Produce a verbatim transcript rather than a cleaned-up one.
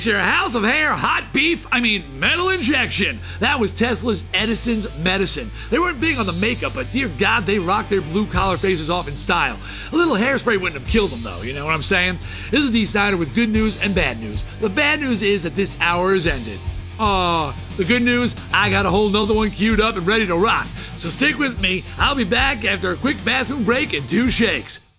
Get your House of Hair hot beef, I mean metal injection. That was Tesla's Edison's medicine. They weren't big on the makeup, but dear God, they rocked their blue-collar faces off in style. A little hairspray wouldn't have killed them, though, you know what I'm saying? This is Dee Snider with good news and bad news. The bad news is that this hour is ended. Aw, the good news, I got a whole nother one queued up and ready to rock. So stick with me. I'll be back after a quick bathroom break and two shakes.